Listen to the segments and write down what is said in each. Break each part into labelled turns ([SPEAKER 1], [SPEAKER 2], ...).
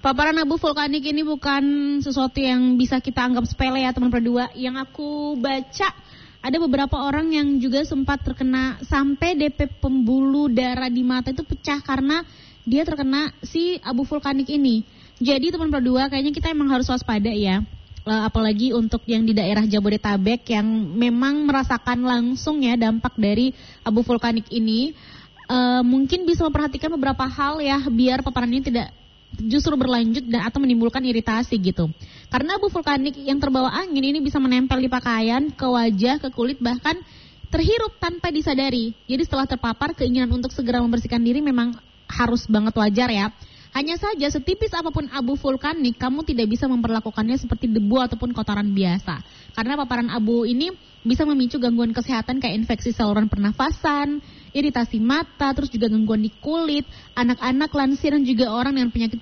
[SPEAKER 1] Paparan abu vulkanik ini bukan sesuatu yang bisa kita anggap sepele ya teman berdua. Yang aku baca ada beberapa orang yang juga sempat terkena sampai DP pembuluh darah di mata itu pecah karena dia terkena si abu vulkanik ini. Jadi teman berdua kayaknya kita emang harus waspada ya. Apalagi untuk yang di daerah Jabodetabek yang memang merasakan langsung ya dampak dari abu vulkanik ini. Mungkin bisa memperhatikan beberapa hal ya biar paparan ini tidak justru berlanjut dan atau menimbulkan iritasi gitu. Karena abu vulkanik yang terbawa angin ini bisa menempel di pakaian, ke wajah, ke kulit, bahkan terhirup tanpa disadari. Jadi setelah terpapar, keinginan untuk segera membersihkan diri memang harus banget wajar ya. Hanya saja setipis apapun abu vulkanik, kamu tidak bisa memperlakukannya seperti debu ataupun kotoran biasa. Karena paparan abu ini bisa memicu gangguan kesehatan kayak infeksi saluran pernafasan, iritasi mata, terus juga gangguan di kulit, anak-anak, lansia dan juga orang dengan penyakit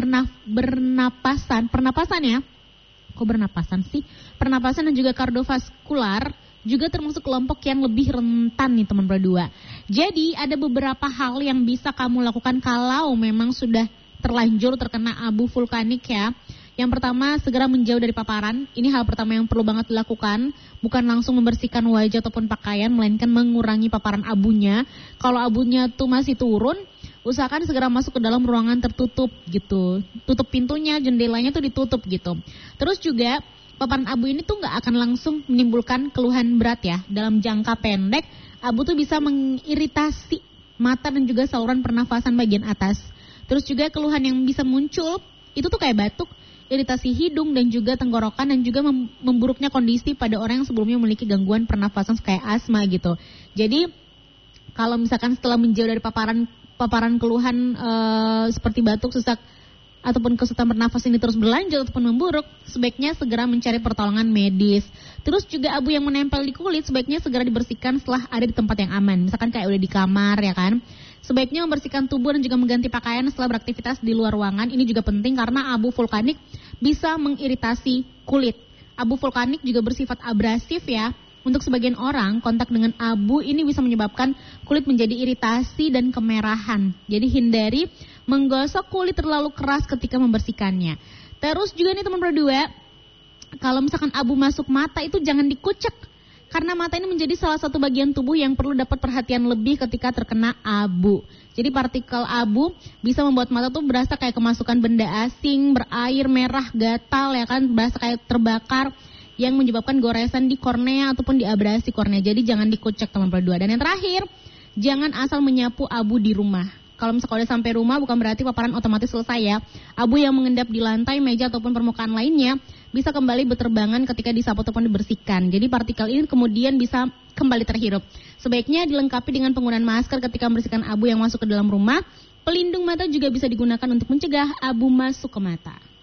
[SPEAKER 1] pernapasan ya. Kok bernapasan sih? Pernapasan dan juga kardiovaskular juga termasuk kelompok yang lebih rentan nih teman berdua. Jadi ada beberapa hal yang bisa kamu lakukan kalau memang sudah terlanjur terkena abu vulkanik ya. Yang pertama, segera menjauh dari paparan. Ini hal pertama yang perlu banget dilakukan. Bukan langsung membersihkan wajah ataupun pakaian, melainkan mengurangi paparan abunya. Kalau abunya tuh masih turun, usahakan segera masuk ke dalam ruangan tertutup gitu. Tutup pintunya, jendelanya tuh ditutup gitu. Terus juga paparan abu ini tuh gak akan langsung menimbulkan keluhan berat ya. Dalam jangka pendek, abu tuh bisa mengiritasi mata dan juga saluran pernafasan bagian atas. Terus juga keluhan yang bisa muncul, itu tuh kayak batuk, iritasi hidung dan juga tenggorokan dan juga memburuknya kondisi pada orang yang sebelumnya memiliki gangguan pernafasan kayak asma gitu. Jadi kalau misalkan setelah menjauh dari paparan keluhan seperti batuk, sesak ataupun kesulitan bernafas ini terus berlanjut ataupun memburuk, sebaiknya segera mencari pertolongan medis. Terus juga abu yang menempel di kulit sebaiknya segera dibersihkan setelah ada di tempat yang aman. Misalkan kayak udah di kamar ya kan. Sebaiknya membersihkan tubuh dan juga mengganti pakaian setelah beraktivitas di luar ruangan. Ini juga penting karena abu vulkanik bisa mengiritasi kulit. Abu vulkanik juga bersifat abrasif ya. Untuk sebagian orang, kontak dengan abu ini bisa menyebabkan kulit menjadi iritasi dan kemerahan. Jadi hindari menggosok kulit terlalu keras ketika membersihkannya. Terus juga nih teman berdua, kalau misalkan abu masuk mata itu jangan dikucek. Karena mata ini menjadi salah satu bagian tubuh yang perlu dapat perhatian lebih ketika terkena abu. Jadi partikel abu bisa membuat mata tuh berasa kayak kemasukan benda asing, berair, merah, gatal ya kan, berasa kayak terbakar yang menyebabkan goresan di kornea ataupun di abrasi kornea. Jadi jangan dikucek teman berdua. Dan yang terakhir, jangan asal menyapu abu di rumah. Kalau misalnya udah sampai rumah bukan berarti paparan otomatis selesai ya. Abu yang mengendap di lantai, meja ataupun permukaan lainnya bisa kembali berterbangan ketika disapu ataupun dibersihkan. Jadi partikel ini kemudian bisa kembali terhirup. Sebaiknya dilengkapi dengan penggunaan masker ketika membersihkan abu yang masuk ke dalam rumah. Pelindung mata juga bisa digunakan untuk mencegah abu masuk ke mata.